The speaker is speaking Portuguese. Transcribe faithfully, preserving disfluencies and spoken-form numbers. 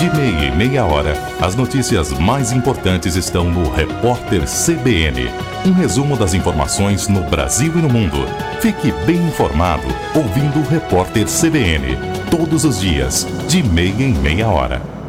De meia em meia hora, as notícias mais importantes estão no Repórter C B N. Um resumo das informações no Brasil e no mundo. Fique bem informado ouvindo o Repórter C B N. Todos os dias, de meia em meia hora.